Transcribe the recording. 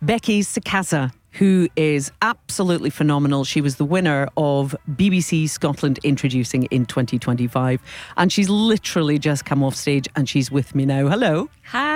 Becky Sakasa, who is absolutely phenomenal. She was the winner of BBC Scotland Introducing in 2025. And she's literally just come off stage and she's with me now. Hello. Hi.